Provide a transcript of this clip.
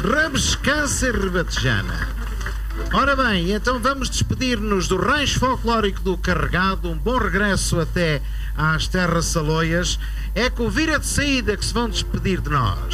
rabescança e rebatejana. Ora bem, então vamos despedir-nos do rancho folclórico do Carregado. Um bom regresso até às terras saloias. É com o vira de saída que se vão despedir de nós.